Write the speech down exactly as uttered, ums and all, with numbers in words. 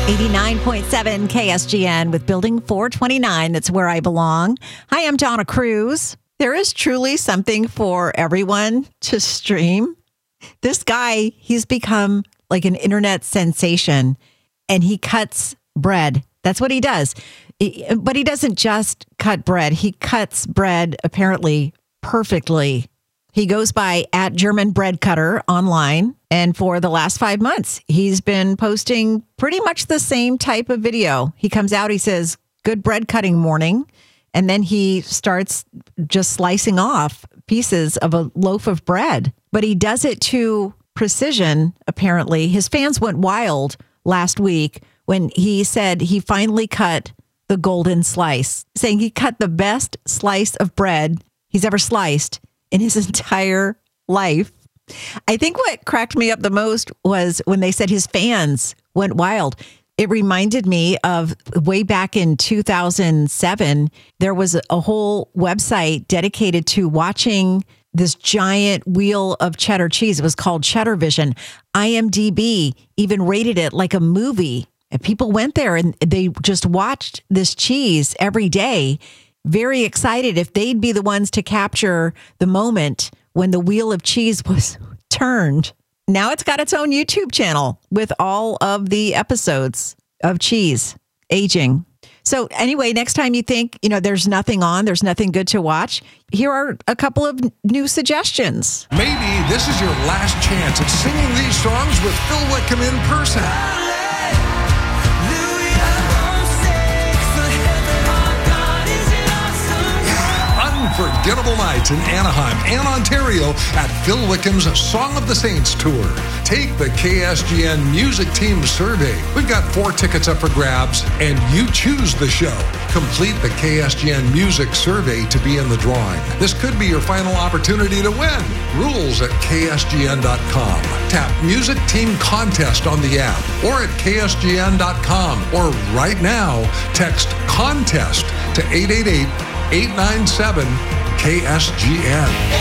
eighty-nine point seven K S G N with Building four twenty-nine. That's where I belong. Hi, I'm Donna Cruz. There is truly something for everyone to stream. This guy, he's become like an internet sensation, and he cuts bread. That's what he does. But he doesn't just cut bread. He cuts bread apparently perfectly. He goes by at German Bread Cutter online. And for the last five months, he's been posting pretty much the same type of video. He comes out, he says, good bread cutting morning. And then he starts just slicing off pieces of a loaf of bread. But he does it to precision, apparently. His fans went wild last week when he said he finally cut the golden slice, saying he cut the best slice of bread he's ever sliced in his entire life. I think what cracked me up the most was when they said his fans went wild. It reminded me of way back in two thousand seven, there was a whole website dedicated to watching this giant wheel of cheddar cheese. It was called Cheddar Vision. I M D B even rated it like a movie. And people went there and they just watched this cheese every day, very excited if they'd be the ones to capture the moment when the wheel of cheese was turned. Now it's got its own YouTube channel with all of the episodes of cheese aging. So anyway, next time you think, you know, there's nothing on, there's nothing good to watch, here are a couple of new suggestions. Maybe this is your last chance at singing these songs with Phil Wickham in person. Unforgettable nights in Anaheim and Ontario at Phil Wickham's Song of the Saints Tour. Take the K S G N Music Team Survey. We've got four tickets up for grabs, and you choose the show. Complete the K S G N Music Survey to be in the drawing. This could be your final opportunity to win. Rules at K S G N dot com. Tap Music Team Contest on the app or at K S G N dot com. Or right now, text CONTEST to eight eight eight, eight nine seven, K S G N.